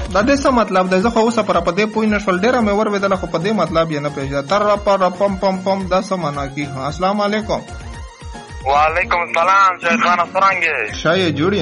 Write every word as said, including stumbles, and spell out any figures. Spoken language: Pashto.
دا دې څه مطلب دی؟ زه خو اوسه پر په دې پوه نه شول، ډېره مې وربېدله خو په دې مطلب یې نه پېژنم. تر پر پم پم پم دا څه معنا کېږي؟ السلام علیکم. وعلیکم السلام شیخانه، څرنګه یې؟ ښه یې جوړ